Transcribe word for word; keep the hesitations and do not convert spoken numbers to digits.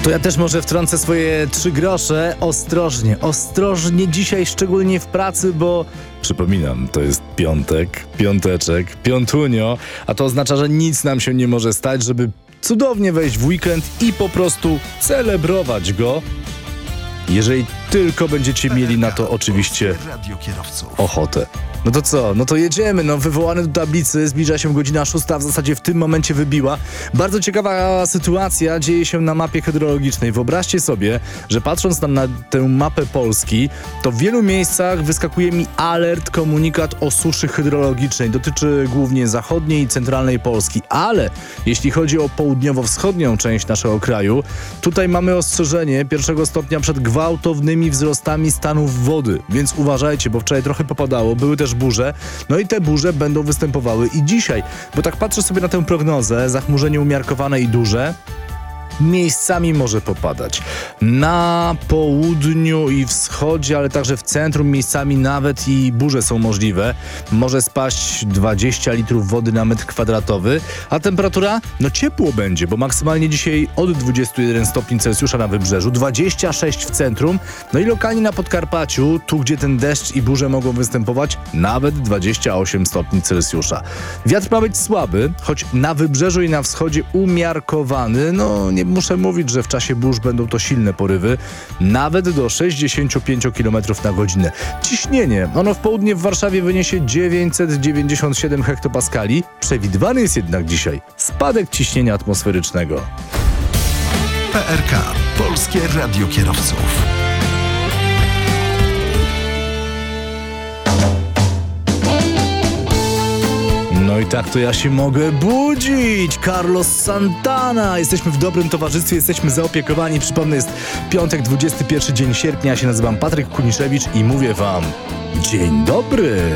To ja też może wtrącę swoje trzy grosze. Ostrożnie, ostrożnie dzisiaj, szczególnie w pracy, bo przypominam, to jest piątek, piąteczek, piątunio, a to oznacza, że nic nam się nie może stać, żeby cudownie wejść w weekend i po prostu celebrować go. Jeżeli tylko będziecie mieli na to oczywiście ochotę. No to co? No to jedziemy. No wywołane do tablicy, zbliża się godzina szósta, w zasadzie w tym momencie wybiła. Bardzo ciekawa sytuacja dzieje się na mapie hydrologicznej. Wyobraźcie sobie, że patrząc tam na tę mapę Polski, to w wielu miejscach wyskakuje mi alert, komunikat o suszy hydrologicznej. Dotyczy głównie zachodniej i centralnej Polski, ale jeśli chodzi o południowo-wschodnią część naszego kraju, tutaj mamy ostrzeżenie pierwszego stopnia przed gwałtownymi wzrostami stanów wody, więc uważajcie, bo wczoraj trochę popadało, były też burze, no i te burze będą występowały i dzisiaj, bo tak patrzę sobie na tę prognozę, zachmurzenie umiarkowane i duże, miejscami może popadać. Na południu i wschodzie, ale także w centrum miejscami nawet i burze są możliwe. Może spaść dwadzieścia litrów wody na metr kwadratowy, a temperatura? No ciepło będzie, bo maksymalnie dzisiaj od dwudziestu jeden stopni Celsjusza na wybrzeżu, dwadzieścia sześć w centrum, no i lokalnie na Podkarpaciu, tu gdzie ten deszcz i burze mogą występować, nawet dwadzieścia osiem stopni Celsjusza. Wiatr ma być słaby, choć na wybrzeżu i na wschodzie umiarkowany, no nie muszę mówić, że w czasie burz będą to silne porywy, nawet do sześćdziesiąt pięć kilometrów na godzinę. Ciśnienie, ono w południe w Warszawie wyniesie dziewięćset dziewięćdziesiąt siedem hektopaskali. Przewidywany jest jednak dzisiaj spadek ciśnienia atmosferycznego. P R K. Polskie Radio Kierowców. No i tak to ja się mogę budzić. Carlos Santana. Jesteśmy w dobrym towarzystwie, jesteśmy zaopiekowani. Przypomnę, jest piątek, dwudziesty pierwszy dzień sierpnia. Ja się nazywam Patryk Kuniszewicz i mówię wam dzień dobry.